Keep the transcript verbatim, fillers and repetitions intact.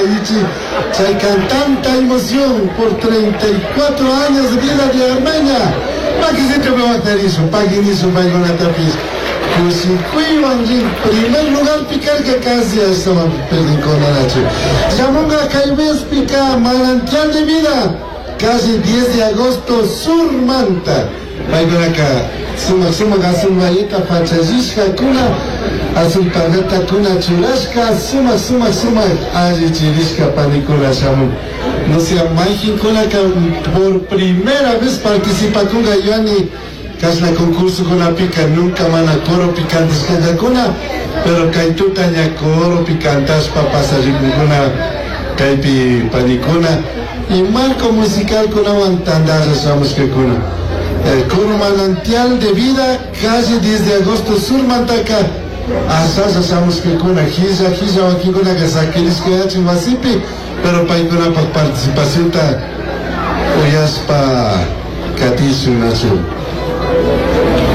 Ichi, chay con tanta emoción por treinta y cuatro años de vida de Armenia. ¿Para qué se te va a hacer eso? ¿Para qué ni su baigona tapis? Pues si cuidan en primer lugar picar que casi estaban perdiendo con la noche. Yamunga Caibes pica manantial de vida. Casi diez de agosto Surmanta. Baigona acá. Suma suma gasun valleta fachajishka kuna. Azul paneta kuna churashka. Suma suma suma. Aji chirishka panicula shamu. No sea Majin kuna que por primera vez participa con Gayani. Casla concurso con la pica, nunca mana coro picantes que da cuna, pero caituta ya coro picantas papas allí con caipi panicuna y marco musical con aguantandas estamos que cuna. El coro manantial de vida, casi diez de agosto sur Mantaca, hasta estamos que cuna, giza, giza aquí con la que saquiris que ha chimasipi, pero para con la participación ta oyas pa catizo nacional.